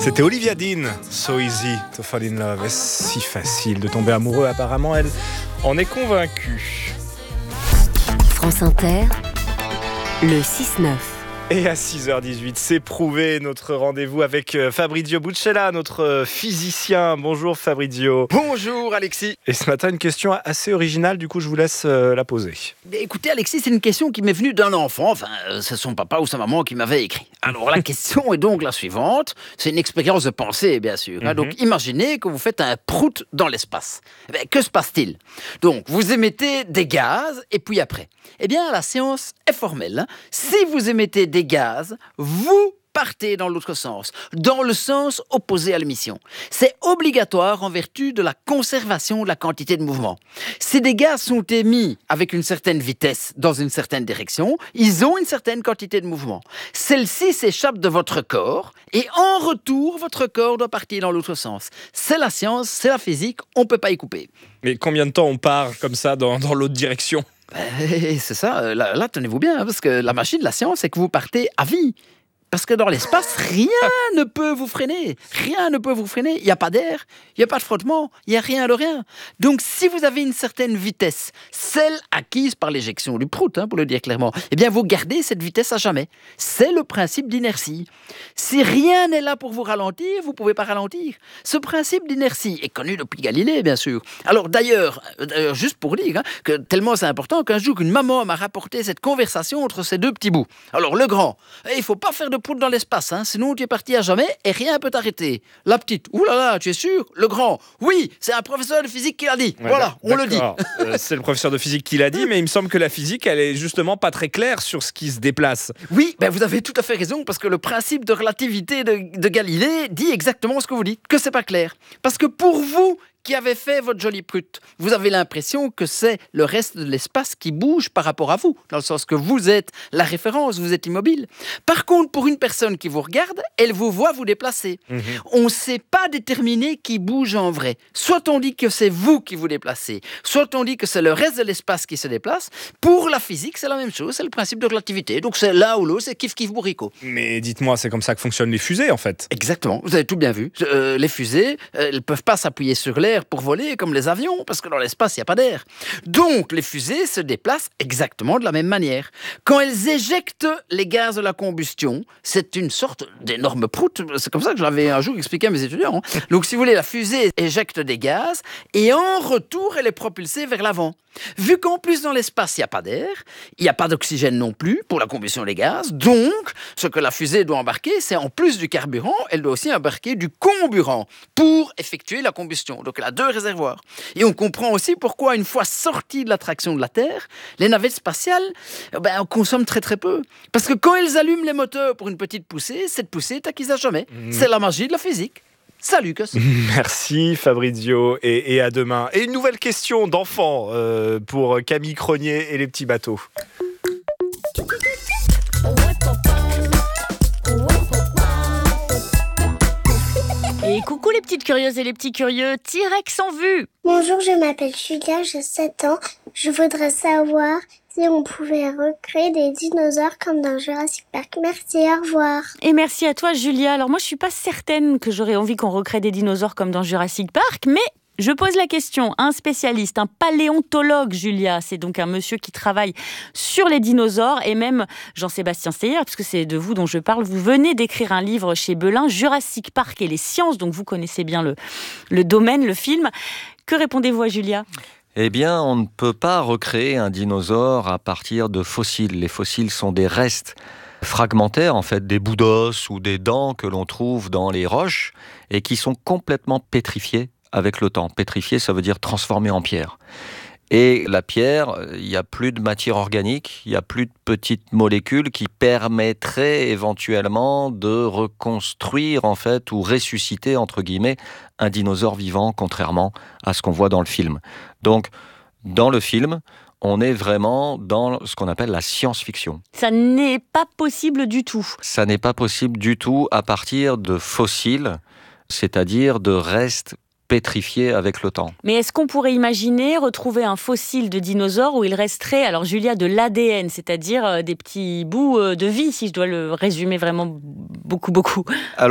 C'était Olivia Dean, So Easy to Fall in Love. Est-ce si facile de tomber amoureux? Apparemment, elle en est convaincue. France Inter, le 6-9. Et à 6h18, c'est prouvé, notre rendez-vous avec Fabrizio Buccella, notre physicien. Bonjour Fabrizio. Bonjour Alexis. Et ce matin, une question assez originale, du coup je vous laisse la poser. Écoutez Alexis, c'est une question qui m'est venue d'un enfant, enfin c'est son papa ou sa maman qui m'avait écrit. Alors la question est donc la suivante, c'est une expérience de pensée bien sûr. Donc imaginez que vous faites un prout dans l'espace. Que se passe-t-il? Donc vous émettez des gaz et puis après, la science est formelle. Si vous émettez des gaz, vous partez dans l'autre sens, dans le sens opposé à l'émission. C'est obligatoire en vertu de la conservation de la quantité de mouvement. Si des gaz sont émis avec une certaine vitesse dans une certaine direction, ils ont une certaine quantité de mouvement. Celle-ci s'échappe de votre corps et en retour, votre corps doit partir dans l'autre sens. C'est la science, c'est la physique, on ne peut pas y couper. Mais combien de temps on part comme ça dans l'autre direction? C'est ça, là tenez-vous bien, parce que la magie de la science, c'est que vous partez à vie. Parce que dans l'espace, rien ne peut vous freiner. Rien ne peut vous freiner. Il n'y a pas d'air, il n'y a pas de frottement, il n'y a rien de rien. Donc, si vous avez une certaine vitesse, celle acquise par l'éjection du prout, pour le dire clairement, vous gardez cette vitesse à jamais. C'est le principe d'inertie. Si rien n'est là pour vous ralentir, vous ne pouvez pas ralentir. Ce principe d'inertie est connu depuis Galilée, bien sûr. Alors, d'ailleurs, juste pour dire que tellement c'est important qu'un jour, une maman m'a rapporté cette conversation entre ces deux petits bouts. Alors, le grand, il ne faut pas faire de prout dans l'espace, sinon tu es parti à jamais et rien peut t'arrêter. La petite, oulala, tu es sûr? Le grand, oui, c'est un professeur de physique qui l'a dit. Ouais, voilà, on le dit. C'est le professeur de physique qui l'a dit, mais il me semble que la physique, elle est justement pas très claire sur ce qui se déplace. Oui, vous avez tout à fait raison, parce que le principe de relativité de Galilée dit exactement ce que vous dites, que c'est pas clair. Parce que pour vous, qui avez fait votre jolie prout, vous avez l'impression que c'est le reste de l'espace qui bouge par rapport à vous, dans le sens que vous êtes la référence, vous êtes immobile. Par contre, pour une personne qui vous regarde, elle vous voit vous déplacer. On ne sait pas déterminer qui bouge en vrai. Soit on dit que c'est vous qui vous déplacez, soit on dit que c'est le reste de l'espace qui se déplace. Pour la physique, c'est la même chose, c'est le principe de relativité. Donc c'est l'un ou l'autre, c'est kiff-kiff bourricot. Mais dites-moi, c'est comme ça que fonctionnent les fusées en fait. Exactement, vous avez tout bien vu. Les fusées, elles ne peuvent pas s'appuyer sur l'air pour voler comme les avions, parce que dans l'espace, il n'y a pas d'air. Donc, les fusées se déplacent exactement de la même manière. Quand elles éjectent les gaz de la combustion, c'est une sorte d'énorme prout. C'est comme ça que je l'avais un jour expliqué à mes étudiants. Donc, si vous voulez, la fusée éjecte des gaz et en retour, elle est propulsée vers l'avant. Vu qu'en plus, dans l'espace, il n'y a pas d'air, il n'y a pas d'oxygène non plus pour la combustion des gaz, donc, ce que la fusée doit embarquer, c'est en plus du carburant, elle doit aussi embarquer du comburant pour effectuer la combustion. Donc, elle a deux réservoirs. Et on comprend aussi pourquoi, une fois sortie de l'attraction de la Terre, les navettes spatiales, on consomme très très peu. Parce que quand elles allument les moteurs pour une petite poussée, cette poussée est acquise à jamais. C'est la magie de la physique. Salut, Cos. Merci Fabrizio et à demain. Et une nouvelle question d'enfant pour Camille Cronier et les petits bateaux. Et coucou les petites curieuses et les petits curieux, T-Rex en vue. Bonjour, je m'appelle Julia, j'ai 7 ans. Je voudrais savoir si on pouvait recréer des dinosaures comme dans Jurassic Park. Merci, au revoir. Et merci à toi Julia. Alors moi je suis pas certaine que j'aurais envie qu'on recrée des dinosaures comme dans Jurassic Park, mais je pose la question à un spécialiste, un paléontologue, Julia. C'est donc un monsieur qui travaille sur les dinosaures et même Jean-Sébastien Seyer, parce que c'est de vous dont je parle. Vous venez d'écrire un livre chez Belin, Jurassic Park et les sciences, donc vous connaissez bien le domaine, le film. Que répondez-vous à Julia ? On ne peut pas recréer un dinosaure à partir de fossiles. Les fossiles sont des restes fragmentaires, en fait, des bouts d'os ou des dents que l'on trouve dans les roches et qui sont complètement pétrifiés avec le temps. Pétrifié, ça veut dire transformé en pierre. Et la pierre, il n'y a plus de matière organique, il n'y a plus de petites molécules qui permettraient éventuellement de reconstruire, en fait, ou ressusciter, entre guillemets, un dinosaure vivant, contrairement à ce qu'on voit dans le film. Donc, dans le film, on est vraiment dans ce qu'on appelle la science-fiction. Ça n'est pas possible du tout. Ça n'est pas possible du tout à partir de fossiles, c'est-à-dire de restes pétrifié avec le temps. Mais est-ce qu'on pourrait imaginer retrouver un fossile de dinosaure où il resterait, alors Julia, de l'ADN, c'est-à-dire des petits bouts de vie, si je dois le résumer vraiment beaucoup. Alors,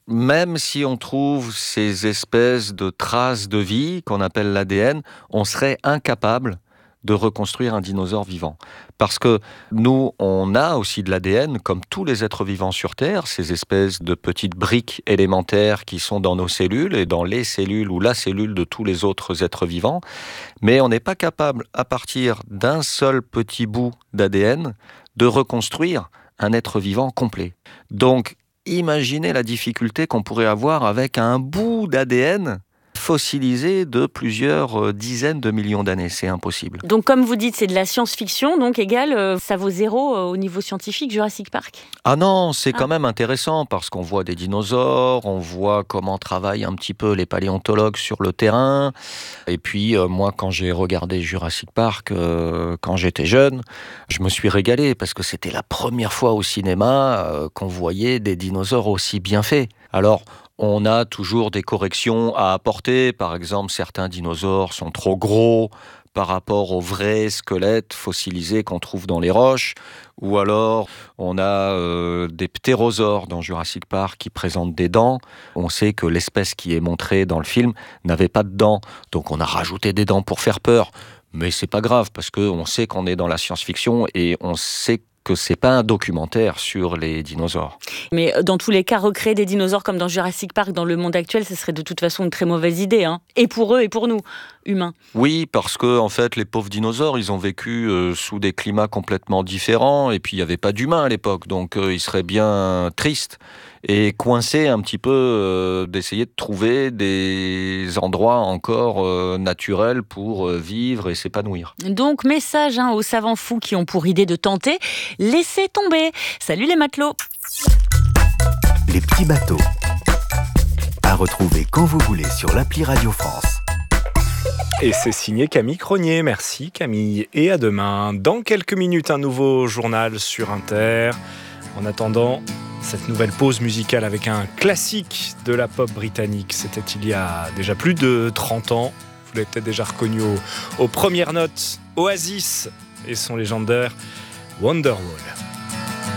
même si on trouve ces espèces de traces de vie qu'on appelle l'ADN, on serait incapable de reconstruire un dinosaure vivant. Parce que nous, on a aussi de l'ADN, comme tous les êtres vivants sur Terre, ces espèces de petites briques élémentaires qui sont dans nos cellules et dans les cellules ou la cellule de tous les autres êtres vivants. Mais on n'est pas capable, à partir d'un seul petit bout d'ADN, de reconstruire un être vivant complet. Donc, imaginez la difficulté qu'on pourrait avoir avec un bout d'ADN fossilisé de plusieurs dizaines de millions d'années. C'est impossible. Donc, comme vous dites, c'est de la science-fiction, donc égal, ça vaut 0 au niveau scientifique, Jurassic Park. Ah non, c'est quand même intéressant parce qu'on voit des dinosaures, on voit comment travaillent un petit peu les paléontologues sur le terrain. Et puis, moi, quand j'ai regardé Jurassic Park, quand j'étais jeune, je me suis régalé parce que c'était la première fois au cinéma qu'on voyait des dinosaures aussi bien faits. Alors, on a toujours des corrections à apporter. Par exemple, certains dinosaures sont trop gros par rapport aux vrais squelettes fossilisés qu'on trouve dans les roches. Ou alors, on a des ptérosaures dans Jurassic Park qui présentent des dents. On sait que l'espèce qui est montrée dans le film n'avait pas de dents. Donc, on a rajouté des dents pour faire peur. Mais c'est pas grave parce qu'on sait qu'on est dans la science-fiction et on sait que c'est pas un documentaire sur les dinosaures. Mais dans tous les cas, recréer des dinosaures comme dans Jurassic Park dans le monde actuel, ce serait de toute façon une très mauvaise idée, hein. Et pour eux et pour nous, humains. Oui, parce que en fait, les pauvres dinosaures, ils ont vécu sous des climats complètement différents, et puis il n'y avait pas d'humains à l'époque, donc ils seraient bien tristes et coincés un petit peu d'essayer de trouver des endroits encore naturels pour vivre et s'épanouir. Donc, message aux savants fous qui ont pour idée de tenter, laissez tomber. Salut les matelots. Les petits bateaux. À retrouver quand vous voulez sur l'appli Radio France. Et c'est signé Camille Cronier. Merci Camille. Et à demain. Dans quelques minutes, un nouveau journal sur Inter. En attendant, cette nouvelle pause musicale avec un classique de la pop britannique. C'était il y a déjà plus de 30 ans. Vous l'avez peut-être déjà reconnu aux premières notes. Oasis et son légendaire Wonderwall.